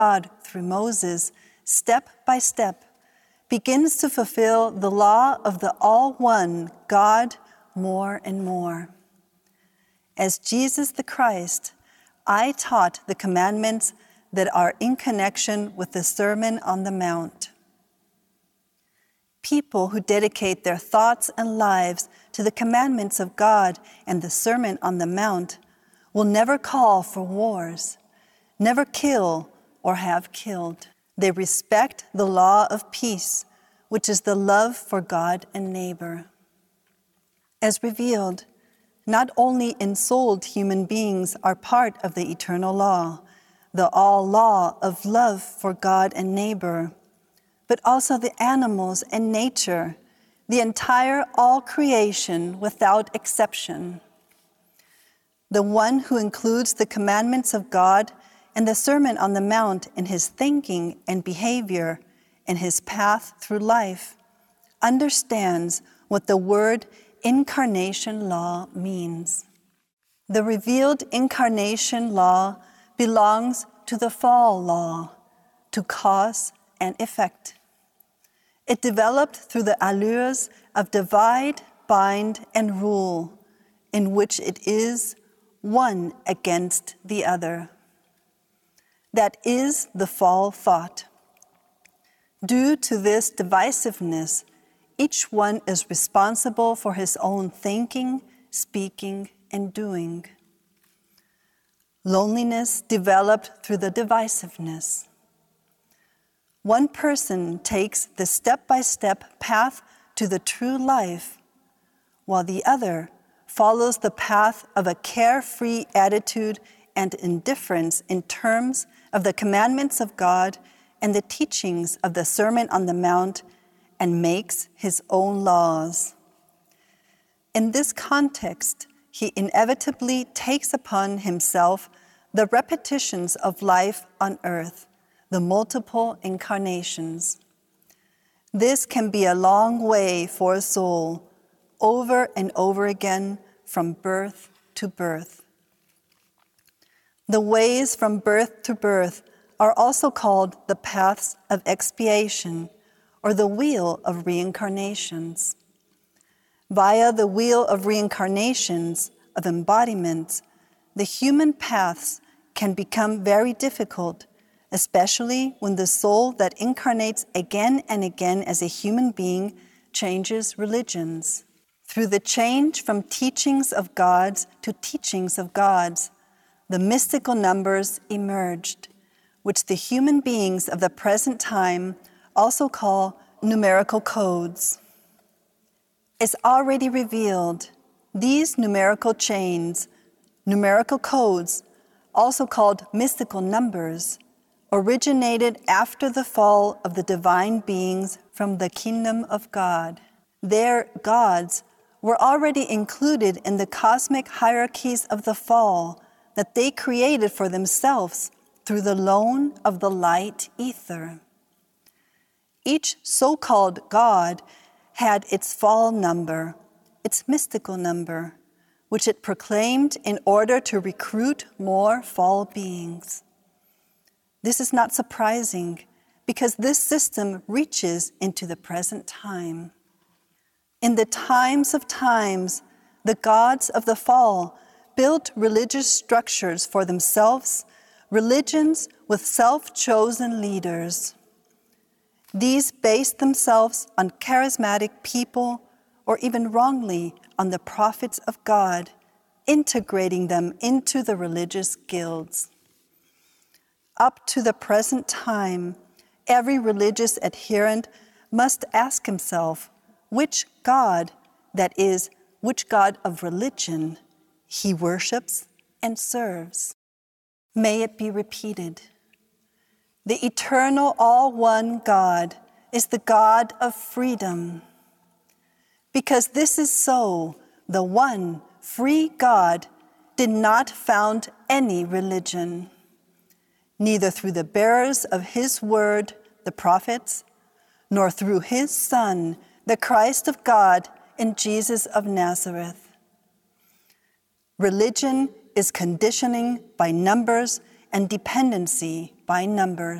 God through Moses, step by step, begins to fulfill the law of the all-one God more and more. As Jesus the Christ, I taught the commandments that are in connection with the Sermon on the Mount. People who dedicate their thoughts and lives to the commandments of God and the Sermon on the Mount will never call for wars, never kill or have killed. They respect the law of peace, which is the love for God and neighbor. As revealed, not only ensouled human beings are part of the eternal law, the all law of love for God and neighbor, but also the animals and nature, the entire all creation without exception. The one who includes the commandments of God and the Sermon on the Mount in his thinking and behavior and his path through life understands what the word incarnation law means. The revealed incarnation law belongs to the fall law, to cause and effect. It developed through the allures of divide, bind, and rule, in which it is one against the other. That is the fall thought. Due to this divisiveness, each one is responsible for his own thinking, speaking, and doing. Loneliness developed through the divisiveness. One person takes the step-by-step path to the true life, while the other follows the path of a carefree attitude and indifference in terms of the commandments of God and the teachings of the Sermon on the Mount, and makes his own laws. In this context, he inevitably takes upon himself the repetitions of life on earth, the multiple incarnations. This can be a long way for a soul, over and over again, from birth to birth. The ways from birth to birth are also called the paths of expiation, or the wheel of reincarnations. Via the wheel of reincarnations, of embodiments, the human paths can become very difficult, especially when the soul that incarnates again and again as a human being changes religions. Through the change from teachings of gods to teachings of gods, the mystical numbers emerged, which the human beings of the present time also call numerical codes. As already revealed, these numerical chains, numerical codes, also called mystical numbers, originated after the fall of the divine beings from the kingdom of God. Their gods were already included in the cosmic hierarchies of the fall that they created for themselves through the loan of the light ether. Each so-called God had its fall number, its mystical number, which it proclaimed in order to recruit more fall beings. This is not surprising, because this system reaches into the present time. In the times of times, the gods of the fall built religious structures for themselves, religions with self-chosen leaders. These based themselves on charismatic people, or even wrongly on the prophets of God, integrating them into the religious guilds. Up to the present time, every religious adherent must ask himself which God, that is, which God of religion, he worships and serves. May it be repeated. The eternal all-one God is the God of freedom. Because this is so, the one free God did not found any religion, neither through the bearers of his word, the prophets, nor through his Son, the Christ of God, in Jesus of Nazareth. Religion is conditioning by numbers and dependency by numbers.